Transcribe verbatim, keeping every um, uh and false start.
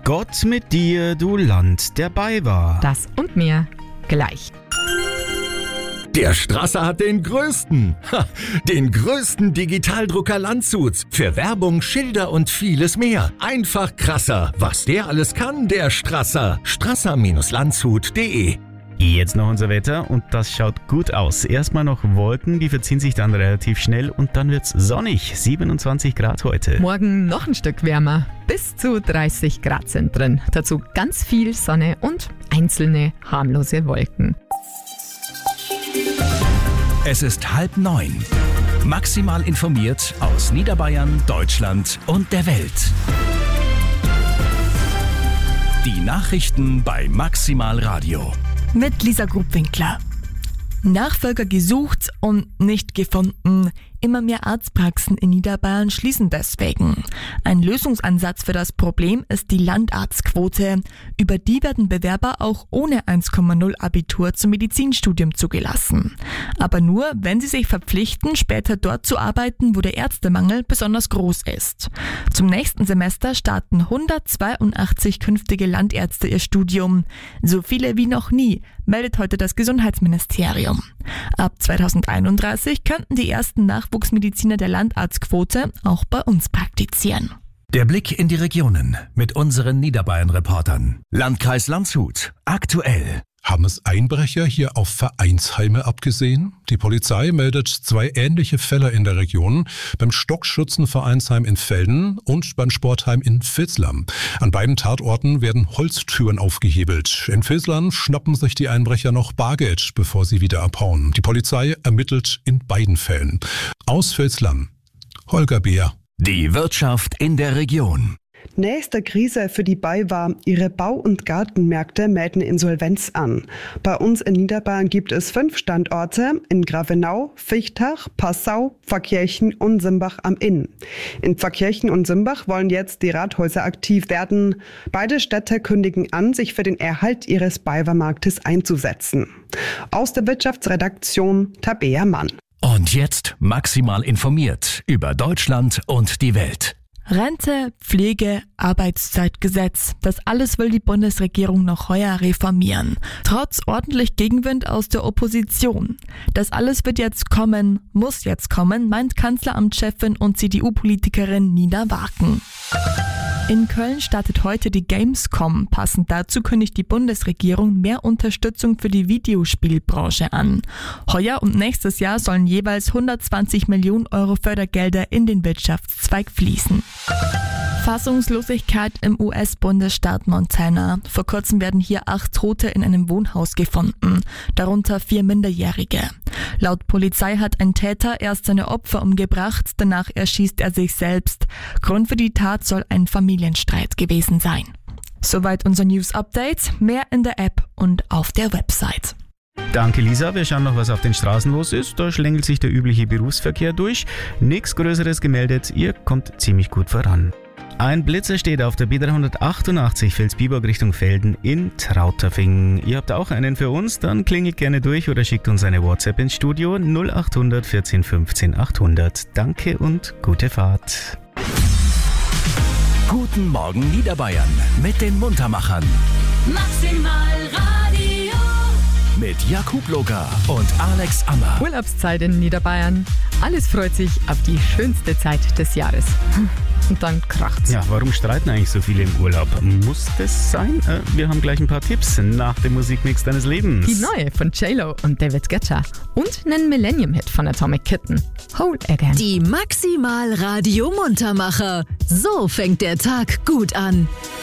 Gott mit dir, du Land der BayWa. Das und mehr gleich. Der Strasser hat den größten, ha, den größten Digitaldrucker Landshuts. Für Werbung, Schilder und vieles mehr. Einfach krasser. Was der alles kann, der Strasser. strasser Landshut punkt de. Jetzt noch unser Wetter und das schaut gut aus. Erstmal noch Wolken, die verziehen sich dann relativ schnell und dann wird's sonnig. siebenundzwanzig Grad heute. Morgen noch ein Stück wärmer. Bis zu dreißig Grad sind drin. Dazu ganz viel Sonne und einzelne harmlose Wolken. Es ist halb neun. Maximal informiert aus Niederbayern, Deutschland und der Welt. Die Nachrichten bei Maximal Radio. Mit Lisa Grubwinkler. Nachfolger gesucht und nicht gefunden. Immer mehr Arztpraxen in Niederbayern schließen deswegen. Ein Lösungsansatz für das Problem ist die Landarztquote. Über die werden Bewerber auch ohne eins Komma null Abitur zum Medizinstudium zugelassen. Aber nur, wenn sie sich verpflichten, später dort zu arbeiten, wo der Ärztemangel besonders groß ist. Zum nächsten Semester starten hundertzweiundachtzig künftige Landärzte ihr Studium. So viele wie noch nie, meldet heute das Gesundheitsministerium. Ab zweitausendeinunddreißig könnten die ersten Nachwuchsmediziner der Landarztquote auch bei uns praktizieren. Der Blick in die Regionen mit unseren Niederbayern-Reportern. Landkreis Landshut. Aktuell. Haben es Einbrecher hier auf Vereinsheime abgesehen? Die Polizei meldet zwei ähnliche Fälle in der Region, beim Stockschützenvereinsheim in Velden und beim Sportheim in Vilslam. An beiden Tatorten werden Holztüren aufgehebelt. In Vilslam schnappen sich die Einbrecher noch Bargeld, bevor sie wieder abhauen. Die Polizei ermittelt in beiden Fällen. Aus Vilslam, Holger Beer. Die Wirtschaft in der Region. Nächste Krise für die BayWa. Ihre Bau- und Gartenmärkte melden Insolvenz an. Bei uns in Niederbayern gibt es fünf Standorte in Gravenau, Fichtach, Passau, Pfarrkirchen und Simbach am Inn. In Pfarrkirchen und Simbach wollen jetzt die Rathäuser aktiv werden. Beide Städte kündigen an, sich für den Erhalt ihres BayWa-Marktes einzusetzen. Aus der Wirtschaftsredaktion Tabea Mann. Und jetzt maximal informiert über Deutschland und die Welt. Rente, Pflege, Arbeitszeitgesetz, das alles will die Bundesregierung noch heuer reformieren. Trotz ordentlich Gegenwind aus der Opposition. Das alles wird jetzt kommen, muss jetzt kommen, meint Kanzleramtschefin und C D U-Politikerin Nina Waken. In Köln startet heute die Gamescom. Passend dazu kündigt die Bundesregierung mehr Unterstützung für die Videospielbranche an. Heuer und nächstes Jahr sollen jeweils hundertzwanzig Millionen Euro Fördergelder in den Wirtschaftszweig fließen. Fassungslosigkeit im U S-Bundesstaat Montana. Vor kurzem werden hier acht Tote in einem Wohnhaus gefunden, darunter vier Minderjährige. Laut Polizei hat ein Täter erst seine Opfer umgebracht, danach erschießt er sich selbst. Grund für die Tat soll ein Familienstreit gewesen sein. Soweit unser News-Update, mehr in der App und auf der Website. Danke Lisa, wir schauen noch, was auf den Straßen los ist. Da schlängelt sich der übliche Berufsverkehr durch. Nichts Größeres gemeldet, ihr kommt ziemlich gut voran. Ein Blitzer steht auf der B dreihundertachtundachtzig Vilsbiburg Richtung Velden in Trauterfingen. Ihr habt auch einen für uns? Dann klingelt gerne durch oder schickt uns eine WhatsApp ins Studio null acht hundert vierzehn fünfzehn achthundert. Danke und gute Fahrt. Guten Morgen Niederbayern mit den Muntermachern. Maximal Radio. Mit Jakub Locker und Alex Ammer. Urlaubszeit in Niederbayern. Alles freut sich auf die schönste Zeit des Jahres. Und dann kracht's. Ja, warum streiten eigentlich so viele im Urlaub? Muss das sein? Äh, wir haben gleich ein paar Tipps nach dem Musikmix deines Lebens. Die neue von J-Lo und David Guetta. Und einen Millennium-Hit von Atomic Kitten. Whole Again. Die Maximal Radio Muntermacher. So fängt der Tag gut an.